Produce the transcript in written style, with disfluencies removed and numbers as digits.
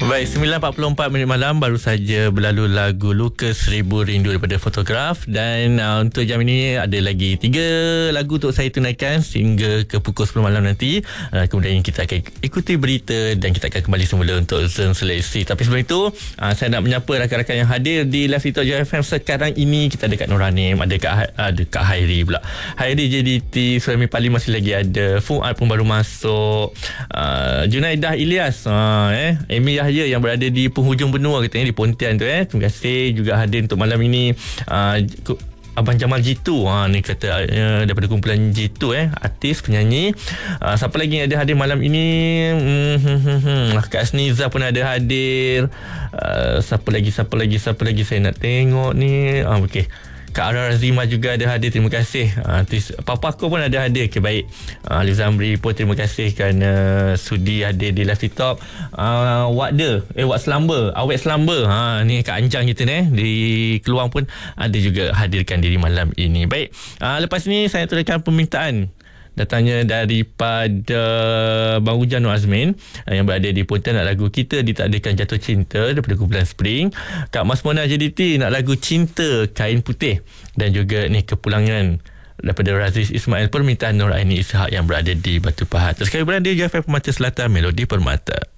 Baik, 9.44 minit malam baru saja berlalu lagu Lukas Seribu Rindu daripada Fotograf. Dan untuk jam ini ada lagi 3 lagu untuk saya tunaikan sehingga ke pukul 10 malam nanti. Kemudian kita akan ikuti berita dan kita akan kembali semula untuk Zon Seleksi. Tapi sebelum itu, saya nak menyapa rakan-rakan yang hadir di Live TikTok JFM sekarang ini. Kita ada Kak Noranim, ada Kak Hairi pula. Hairi JDT, Suami Pali masih lagi ada. Fuad pun baru masuk. Junaidah Ilyas, Amy Yahya yang berada di penghujung benua katanya, di Pontian tu. Terima kasih juga hadir untuk malam ini. Abang Jamal Jitu, ni kata daripada kumpulan Jitu, artis, penyanyi. Siapa lagi yang ada hadir malam ini? Kak Sniza pun ada hadir. Siapa lagi saya nak tengok ni. Okey, Kak Ara Razima juga ada hadir. Terima kasih. Papa aku pun ada hadir. Okay, baik. Ali Zamri pun terima kasih kerana sudi hadir di Live TikTok. Wak Selamba, Awet Selamba. Ni Kak Anjang kita di Keluang pun ada juga hadirkan diri malam ini. Baik. Lepas ni saya turunkan permintaan datangnya daripada Bang Ujan Nur Azmin yang berada di Pontian, nak lagu Kita Ditakdirkan Jatuh Cinta daripada kumpulan Spring. Kak Mas Mona JDT nak lagu Cinta Kain Putih, dan juga ni Kepulangan daripada Raziz Ismail, permintaan Nur Aini Ishak yang berada di Batu Pahat. Terus sekali berada di JFM Permata Selatan, Melodi Permata.